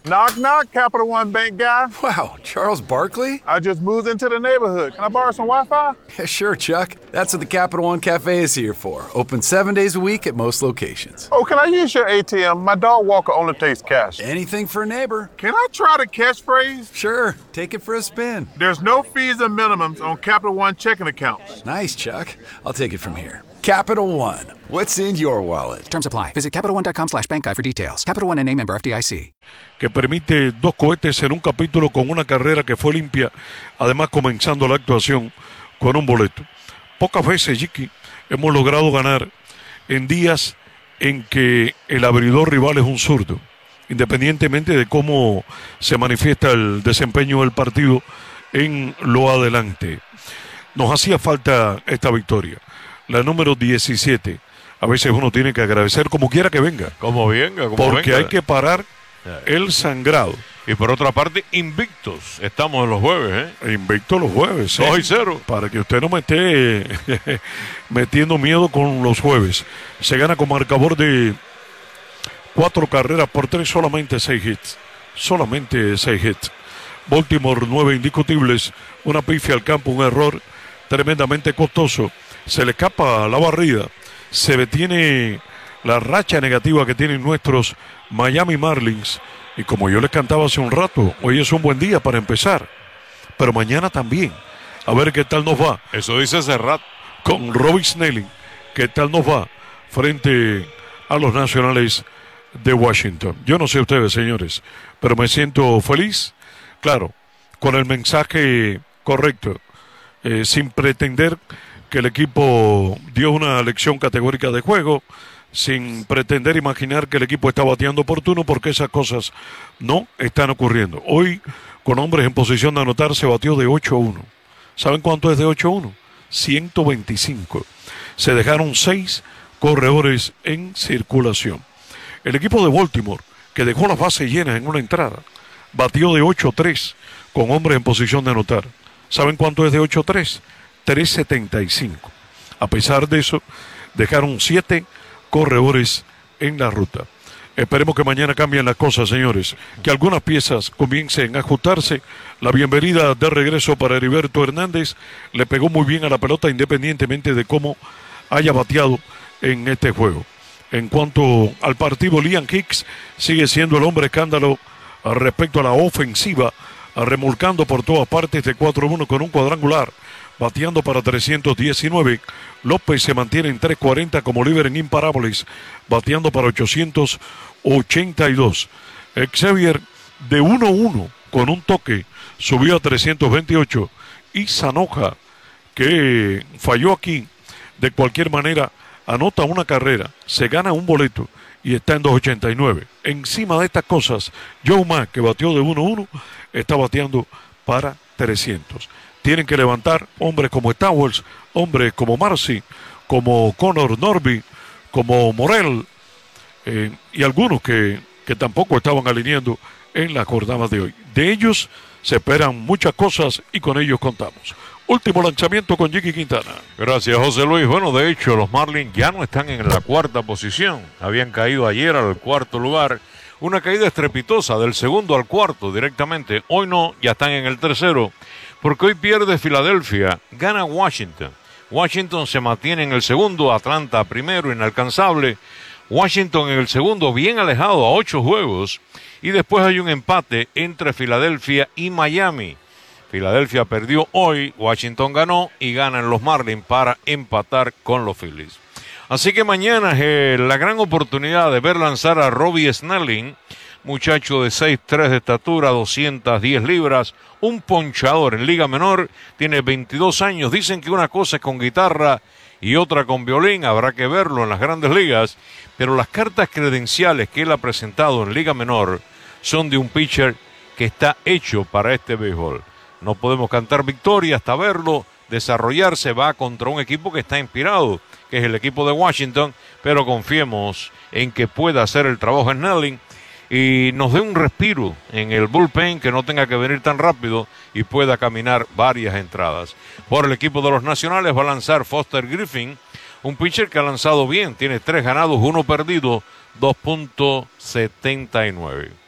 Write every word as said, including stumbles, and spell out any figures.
Knock, knock, Capital One Bank guy. Wow, Charles Barkley? I just moved into the neighborhood. Can I borrow some Wi-Fi? Yeah, sure, Chuck. That's what the Capital One Cafe is here for. Open seven days a week at most locations. Oh, can I use your A T M? My dog walker only takes cash. Anything for a neighbor. Can I try the catchphrase? Sure, take it for a spin. There's no fees or minimums on Capital One checking accounts. Nice, Chuck. I'll take it from here. Capital One. What's in your wallet? Terms apply. Visit CapitalOne.com slash bank guide for details. Capital One N A member F D I C. Que permite dos cohetes en un capítulo con una carrera que fue limpia, además comenzando la actuación con un boleto. Pocas veces, Jiki, hemos logrado ganar en días en que el abridor rival es un zurdo, independientemente de cómo se manifiesta el desempeño del partido en lo adelante. Nos hacía falta esta victoria, la número diecisiete. A veces uno tiene que agradecer como quiera que venga. Como venga, como porque venga. hay que parar el sangrado. Y por otra parte, invictos. Estamos en los jueves, ¿eh? Invictos los jueves. dos ¿eh? y cero. Para que usted no me esté metiendo miedo con los jueves. Se gana con marcador de cuatro carreras por tres, solamente seis hits. Solamente seis hits. Baltimore, nueve indiscutibles. Una pifia al campo, un error tremendamente costoso. Se le escapa la barrida. Se detiene la racha negativa que tienen nuestros Miami Marlins. Y como yo les cantaba hace un rato, hoy es un buen día para empezar. Pero mañana también. A ver qué tal nos va. Eso dice Serrat. Con Robbie Snelling. ¿Qué tal nos va frente a los Nacionales de Washington? Yo no sé ustedes, señores, pero me siento feliz. Claro, con el mensaje correcto. Eh, sin pretender que el equipo dio una lección categórica de juego, sin pretender imaginar que el equipo está bateando oportuno, porque esas cosas no están ocurriendo. Hoy, con hombres en posición de anotar, se batió de ocho a uno. ¿Saben cuánto es de ocho a uno? ciento veinticinco. Se dejaron seis corredores en circulación. El equipo de Baltimore, que dejó las bases llenas en una entrada, batió de ocho a tres con hombres en posición de anotar. ¿Saben cuánto es de ocho a tres? tres setenta y cinco. A pesar de eso, dejaron siete corredores en la ruta. Esperemos que mañana cambien las cosas, señores. Que algunas piezas comiencen a ajustarse. La bienvenida de regreso para Heriberto Hernández. Le pegó muy bien a la pelota, independientemente de cómo haya bateado en este juego. En cuanto al partido, Liam Hicks sigue siendo el hombre escándalo respecto a la ofensiva, remolcando por todas partes de cuatro a uno con un cuadrangular, bateando para trescientos diecinueve. López se mantiene en tres cuarenta como líder en imparables, bateando para ochocientos ochenta y dos. Xavier de uno a uno con un toque subió a trescientos veintiocho. Y Sanoja, que falló aquí, de cualquier manera anota una carrera, se gana un boleto y está en dos ochenta y nueve. Encima de estas cosas, Joe Mack, que batió de uno a uno, está bateando para trescientos. Tienen que levantar hombres como Stowers, hombres como Marcy, como Connor Norby, como Morel, eh, y algunos que, que tampoco estaban alineando en la jornada de hoy. De ellos se esperan muchas cosas y con ellos contamos. Último lanzamiento con Jiki Quintana. Gracias, José Luis. Bueno, de hecho, los Marlins ya no están en la cuarta posición. Habían caído ayer al cuarto lugar. Una caída estrepitosa del segundo al cuarto directamente. Hoy no, ya están en el tercero. Porque hoy pierde Filadelfia, gana Washington. Washington se mantiene en el segundo, Atlanta primero, inalcanzable. Washington en el segundo, bien alejado a ocho juegos. Y después hay un empate entre Filadelfia y Miami. Filadelfia perdió hoy, Washington ganó y ganan los Marlins para empatar con los Phillies. Así que mañana es eh, la gran oportunidad de ver lanzar a Robbie Snelling, muchacho de seis tres de estatura, doscientas diez libras, un ponchador en Liga Menor, tiene veintidós años. Dicen que una cosa es con guitarra y otra con violín, habrá que verlo en las grandes ligas, pero las cartas credenciales que él ha presentado en Liga Menor son de un pitcher que está hecho para este béisbol. No podemos cantar victoria hasta verlo desarrollarse. Va contra un equipo que está inspirado, que es el equipo de Washington, pero confiemos en que pueda hacer el trabajo en Snelling y nos dé un respiro en el bullpen, que no tenga que venir tan rápido y pueda caminar varias entradas. Por el equipo de los Nacionales va a lanzar Foster Griffin, un pitcher que ha lanzado bien, tiene tres ganados, uno perdido, dos punto setenta y nueve.